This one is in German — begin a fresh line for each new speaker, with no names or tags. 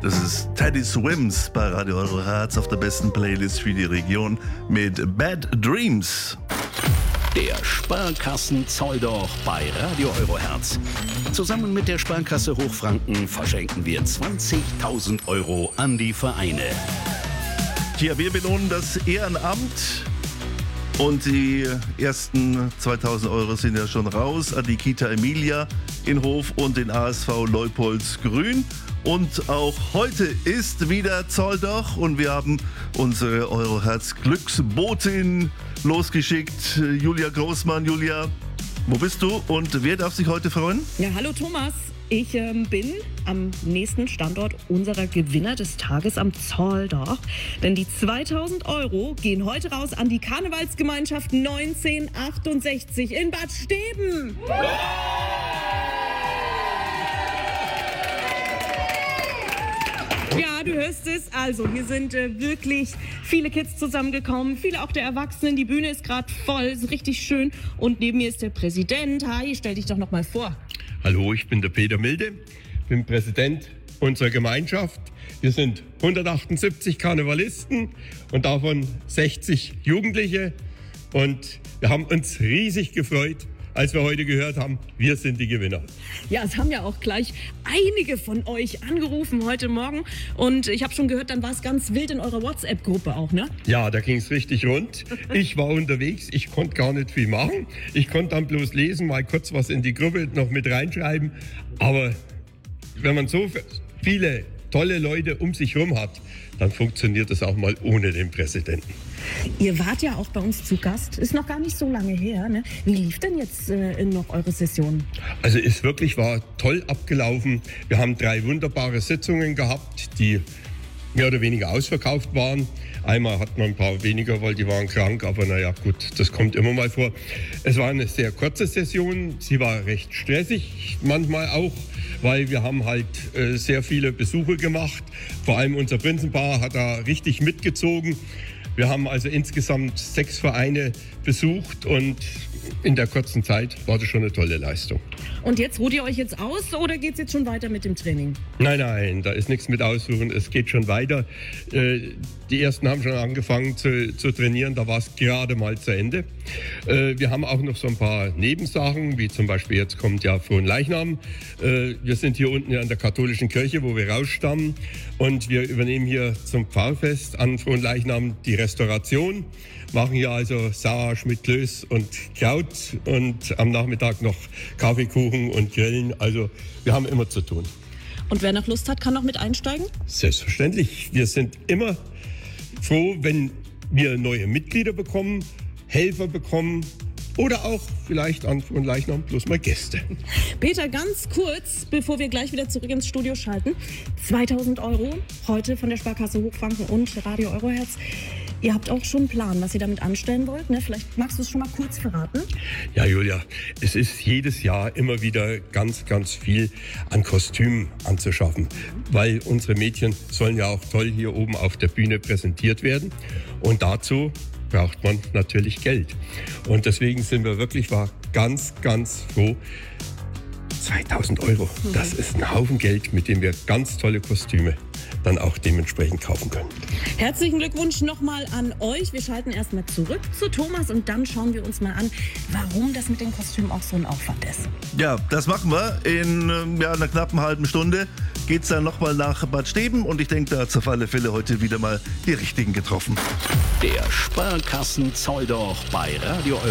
Das ist Teddy Swims bei Radio Euro Herz auf der besten Playlist für die Region mit Bad Dreams.
Der Sparkassen-Zolldoch bei Radio Euro Herz. Zusammen mit der Sparkasse Hochfranken verschenken wir 20.000 Euro an die Vereine.
Tja, wir belohnen das Ehrenamt. Und die ersten 2.000 Euro sind ja schon raus an die Kita Emilia in Hof und den ASV Leupoldsgrün. Und auch heute ist wieder Zolldoch und wir haben unsere Euroherz Glücksbotin losgeschickt. Julia Großmann. Julia, wo bist du und wer darf sich heute freuen?
Ja, hallo Thomas. Ich bin am nächsten Standort unserer Gewinner des Tages am Zolldoch. Denn die 2.000 Euro gehen heute raus an die Karnevalsgemeinschaft 1968 in Bad Steben. Ja, du hörst es. Also, hier sind wirklich viele Kids zusammengekommen, viele auch der Erwachsenen. Die Bühne ist gerade voll, ist richtig schön. Und neben mir ist der Präsident. Hi, stell dich doch noch mal vor.
Hallo, ich bin der Peter Milde, bin Präsident unserer Gemeinschaft. Wir sind 178 Karnevalisten und davon 60 Jugendliche. Und wir haben uns riesig gefreut, als wir heute gehört haben, wir sind die Gewinner.
Ja, es haben ja auch gleich einige von euch angerufen heute Morgen. Und ich habe schon gehört, dann war es ganz wild in eurer WhatsApp-Gruppe auch, ne?
Ja, da ging es richtig rund. Ich war unterwegs, ich konnte gar nicht viel machen. Ich konnte dann bloß lesen, mal kurz was in die Gruppe noch mit reinschreiben. Aber wenn man so viele tolle Leute um sich herum hat, dann funktioniert das auch mal ohne den Präsidenten.
Ihr wart ja auch bei uns zu Gast, ist noch gar nicht so lange her, ne? Wie lief denn jetzt noch eure Session?
Also es war toll abgelaufen. Wir haben 3 wunderbare Sitzungen gehabt, die mehr oder weniger ausverkauft waren. Einmal hatten wir ein paar weniger, weil die waren krank, aber naja gut, das kommt immer mal vor. Es war eine sehr kurze Session, sie war recht stressig, manchmal auch, weil wir haben halt sehr viele Besuche gemacht. Vor allem unser Prinzenpaar hat da richtig mitgezogen. Wir haben also insgesamt 6 Vereine besucht und in der kurzen Zeit war das schon eine tolle Leistung.
Und jetzt ruht ihr euch jetzt aus oder geht es jetzt schon weiter mit dem Training?
Nein, da ist nichts mit Ausruhen, es geht schon weiter. Die ersten haben schon angefangen zu trainieren, da war es gerade mal zu Ende. Wir haben auch noch so ein paar Nebensachen, wie zum Beispiel jetzt kommt ja Fronleichnam. Wir sind hier unten an der katholischen Kirche, wo wir rausstammen und wir übernehmen hier zum Pfarrfest an Fronleichnam die Restauration. Machen hier also Sauersch mit Klöß und Kraut und am Nachmittag noch Kaffeekuchen und Grillen. Also wir haben immer zu tun.
Und wer noch Lust hat, kann noch mit einsteigen?
Selbstverständlich. Wir sind immer froh, wenn wir neue Mitglieder bekommen, Helfer bekommen oder auch vielleicht an Fronleichnam bloß mal Gäste.
Peter, ganz kurz, bevor wir gleich wieder zurück ins Studio schalten. 2.000 Euro heute von der Sparkasse Hochfranken und Radio Euroherz. Ihr habt auch schon einen Plan, was ihr damit anstellen wollt, ne? Vielleicht magst du es schon mal kurz verraten?
Ja, Julia, es ist jedes Jahr immer wieder ganz, ganz viel an Kostümen anzuschaffen, weil unsere Mädchen sollen ja auch toll hier oben auf der Bühne präsentiert werden und dazu braucht man natürlich Geld. Und deswegen sind wir wirklich ganz, ganz froh. 2.000 Euro, das ist ein Haufen Geld, mit dem wir ganz tolle Kostüme dann auch dementsprechend kaufen können.
Herzlichen Glückwunsch nochmal an euch. Wir schalten erstmal zurück zu Thomas und dann schauen wir uns mal an, warum das mit den Kostümen auch so ein Aufwand ist.
Ja, das machen wir. In einer knappen halben Stunde geht es dann nochmal nach Bad Steben und ich denke, da hat es auf alle Fälle heute wieder mal die Richtigen getroffen.
Der Sparkassen-Zolldoch bei Radio Euro.